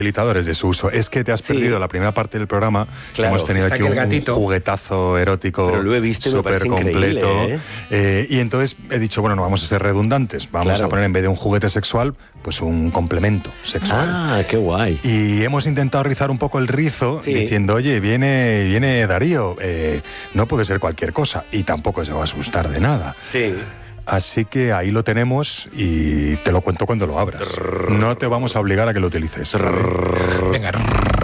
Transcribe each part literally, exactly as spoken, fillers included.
facilitadores de su uso. Es que te has perdido sí. la primera parte del programa. Claro, hemos tenido aquí un, un juguetazo erótico súper completo. ¿eh? Eh, y entonces he dicho, bueno, no vamos a ser redundantes. Vamos claro. a poner en vez de un juguete sexual, pues un complemento sexual. Ah, qué guay. Y hemos intentado rizar un poco el rizo sí. diciendo, oye, viene, viene Darío, eh, no puede ser cualquier cosa. Y tampoco se va a asustar de nada. Sí. Así que ahí lo tenemos y te lo cuento cuando lo abras. No te vamos a obligar a que lo utilices. Venga,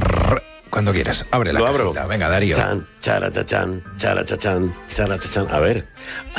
cuando quieras, abre la lo abro. Cajita. Venga, Darío. Chan, chara, chachan, chara, chachan, chara, chachan. A ver.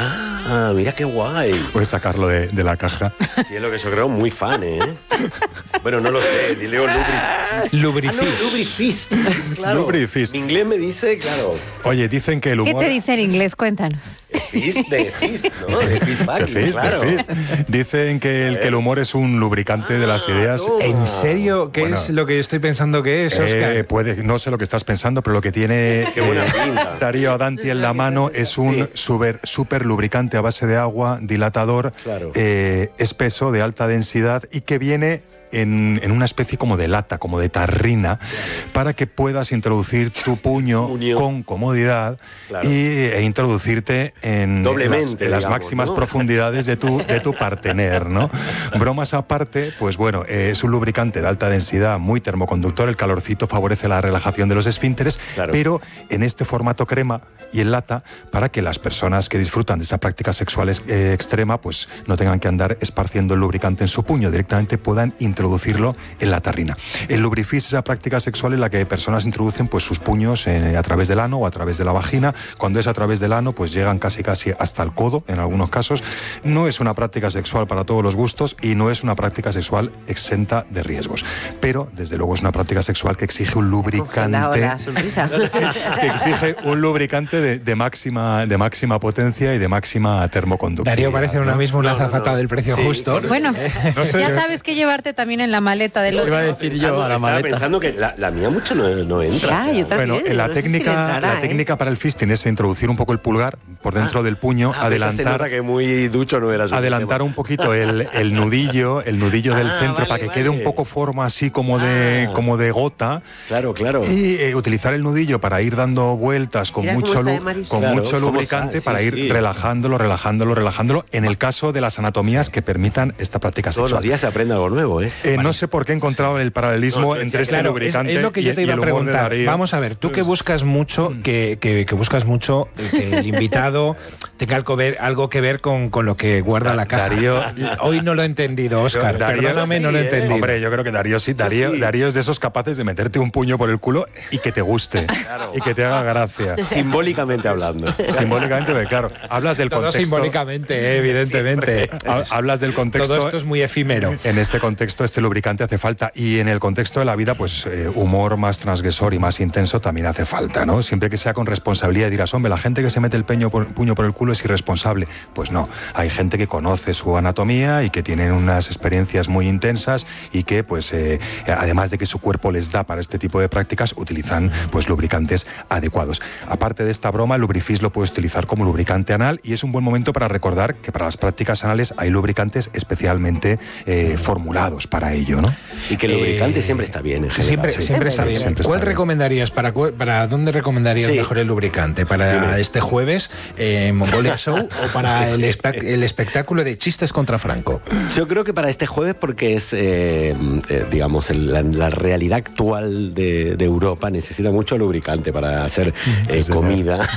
Ah, mira qué guay. Puedes sacarlo de, de la caja. Sí, es lo que yo creo, muy fan, ¿eh? Bueno, no lo sé, leo Lubrifist. Lubrifist. Ah, no, Lubrifist, claro. Lubrifist. Mi inglés me dice, claro. Oye, dicen que el humor... ¿Qué te dice en inglés? Cuéntanos. Fist, de Fist, ¿no? De Fist fucking, de fist, claro. de fist. Dicen que el, que el humor es un lubricante ah, de las ideas. No. ¿En serio? ¿Qué bueno, es lo que yo estoy pensando que es, Óscar? Eh, puede, no sé lo que estás pensando, pero lo que tiene Qué buena eh, pinta. Darío Danti en la mano es un sí. super, super lubricante a base de agua, dilatador, claro. eh, espeso, de alta densidad y que viene en, en una especie como de lata, como de tarrina, para que puedas introducir tu puño Puño. con comodidad claro. y, e introducirte en, Doblemente, en las, digamos, las máximas ¿no? profundidades de tu, de tu partener, ¿no? Bromas aparte, pues bueno, eh, es un lubricante de alta densidad, muy termoconductor, el calorcito favorece la relajación de los esfínteres, claro. pero en este formato crema y en lata, para que las personas que disfrutan de esta práctica sexual eh, extrema, pues no tengan que andar esparciendo el lubricante en su puño, directamente puedan introducirlo en la tarrina. El Lubrifist es esa práctica sexual en la que personas introducen pues sus puños en, a través del ano o a través de la vagina. Cuando es a través del ano, pues llegan casi casi hasta el codo, en algunos casos. No es una práctica sexual para todos los gustos y no es una práctica sexual exenta de riesgos. Pero, desde luego, es una práctica sexual que exige un lubricante... La sonrisa. que exige un lubricante de, de, máxima, de máxima potencia y de máxima termoconductividad. Darío parece ahora ¿no? mismo una no, no, azafata no. del precio Sí, justo. Bueno, no sé, ya sabes que llevarte también en la maleta del otro. Iba a decir yo a la Estaba maleta. pensando que la, la mía mucho no, no entra. Ya, o sea, yo también. Bueno, en la no sé técnica, si le entrará, la ¿eh? técnica para el fisting es introducir un poco el pulgar por dentro ah, del puño, ah, adelantar, se nota que muy ducho no era su adelantar tema. un poquito el, el nudillo, el nudillo del Ah, centro vale, para que vale. quede un poco forma así como de, Ah. como de gota. Claro, claro. Y eh, utilizar el nudillo para ir dando vueltas con Mira cómo mucho, está de lu- Marisol. con Claro, mucho cómo lubricante está, para sí, ir sí. relajándolo, relajándolo, relajándolo. En el caso de las anatomías que permitan esta práctica Todos los sexual. días se aprende algo nuevo, ¿eh? Eh, no sé por qué he encontrado el paralelismo No, yo entre decía, este Claro, es, lubricante es lo que yo y, te y iba a el humor de preguntar. Darío. Vamos a ver, tú que buscas mucho, que, que, que buscas mucho que el invitado tenga algo, ver, algo que ver con, con lo que guarda Da- la caja. Darío- Hoy no lo he entendido, Óscar. Darío- Perdóname, sí, no lo he ¿eh? entendido. Hombre, yo creo que Darío sí. Darío, sí. Darío es de esos capaces de meterte un puño por el culo y que te guste. Y que te haga gracia. Simbólicamente hablando. Simbólicamente, porque, claro, hablas del Todo contexto. simbólicamente, eh, evidentemente. ha- Hablas del contexto. Todo esto es muy efímero. En este contexto, este lubricante hace falta. Y en el contexto de la vida, pues eh, humor más transgresor y más intenso también hace falta, ¿no? Siempre que sea con responsabilidad. Dirás, hombre, la gente que se mete el peño por, puño por el culo es irresponsable. Pues no. Hay gente que conoce su anatomía y que tienen unas experiencias muy intensas y que, pues, eh, además de que su cuerpo les da para este tipo de prácticas, utilizan, pues, lubricantes adecuados. Aparte de esta broma, el Lubrifist lo puedes utilizar como lubricante anal y es un buen momento para recordar que para las prácticas anales hay lubricantes especialmente eh, formulados para ello, ¿no? Y que el Eh, lubricante siempre está bien, en general. Siempre, Sí. siempre está bien. Siempre está ¿Cuál bien. recomendarías? Para, cu- ¿Para dónde recomendarías Sí. mejor el lubricante? ¿Para Dime. este jueves en Mongolia Show o para el, espe- el espectáculo de chistes contra Franco? Yo creo que para este jueves, porque es, eh, eh, digamos, el- la, la realidad actual de, de Europa necesita mucho lubricante para hacer eh, señor. comida,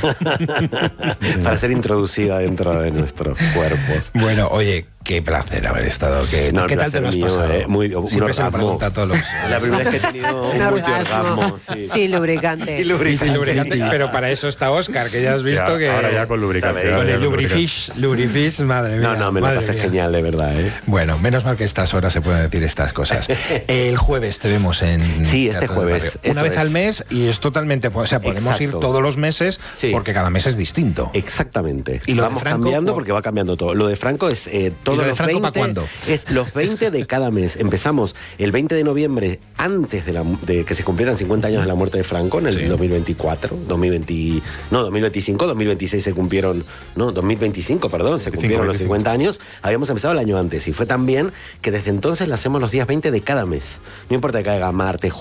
para ser introducida dentro de nuestros cuerpos. Bueno, oye, qué placer haber estado. ¿Qué, No, ¿qué el tal te lo has placer mío, pasado? eh, muy- un Siempre se lo orgasmo. pregunta a todos los... La primera vez que he tenido un, Un multiorgasmo. orgasmo. Sí. Sí, lubricante. Y lubricante. Sí, lubricante, pero para eso está Óscar, que ya has visto Sí, que... ahora ya con lubricante. Con ahora Con ya el Lubrifish, Lubrifish, madre mía. No, no, me lo madre pasé mía. genial, de verdad, ¿eh? Bueno, menos mal que a estas horas se pueden decir estas cosas. El jueves te vemos en... Sí, este Teatro del jueves, Barrio. eso Una vez es. al mes y es totalmente... O sea, podemos Exacto. ir todos los meses Sí. porque cada mes es distinto. Exactamente. ¿Y lo de Vamos Franco? cambiando ¿Por- porque va cambiando todo. Lo de Franco es eh, todo todos lo de los Franco veinte, para cuándo? es los veinte de cada mes. Empezamos el veinte de noviembre, antes de, la, de que se cumplieran cincuenta años de la muerte de Franco, en el sí. dos mil veinticuatro, dos mil veinte, no, dos mil veinticinco, dos mil veintiséis se cumplieron, no, dos mil veinticinco, perdón, se cumplieron los cincuenta años. Habíamos empezado el año antes y fue tan bien que desde entonces la hacemos los días veinte de cada mes. No importa que caiga martes,